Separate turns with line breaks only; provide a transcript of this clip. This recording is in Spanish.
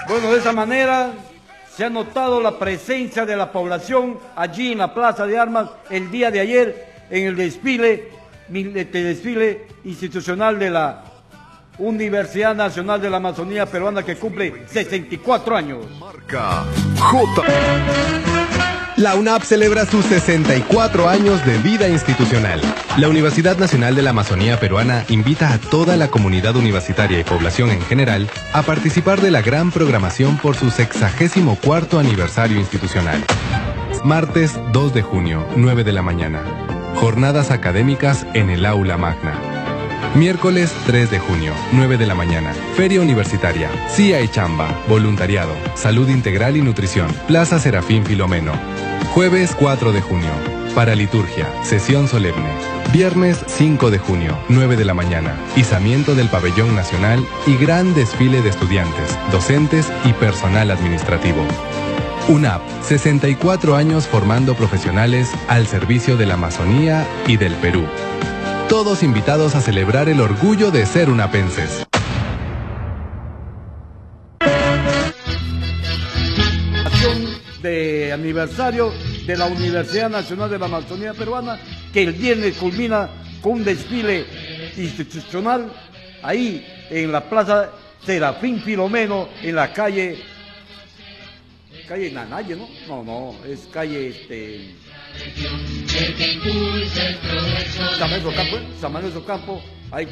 Bueno, de esa manera se ha notado la presencia de la población allí en la Plaza de Armas el día de ayer en el desfile institucional de la Universidad Nacional de la Amazonía Peruana, que cumple 64 años.
Marca J.
La UNAP celebra sus 64 años de vida institucional. La Universidad Nacional de la Amazonía Peruana invita a toda la comunidad universitaria y población en general a participar de la gran programación por su 64º aniversario institucional. Martes 2 de junio, 9 de la mañana. Jornadas académicas en el Aula Magna. Miércoles 3 de junio, 9 de la mañana. Feria Universitaria, CIA y Chamba, Voluntariado, Salud Integral y Nutrición, Plaza Serafín Filomeno. Jueves 4 de junio, Paraliturgia, Sesión Solemne. Viernes 5 de junio, 9 de la mañana. Izamiento del Pabellón Nacional y gran desfile de estudiantes, docentes y personal administrativo. UNAP, 64 años formando profesionales al servicio de la Amazonía y del Perú. Todos invitados a celebrar el orgullo de ser unapenses.
De aniversario de la Universidad Nacional de la Amazonía Peruana, que el viernes culmina con un desfile institucional ahí en la Plaza Serafín Filomeno, en la calle Nanaye, ¿no? No, es calle San Lorenzo Campo,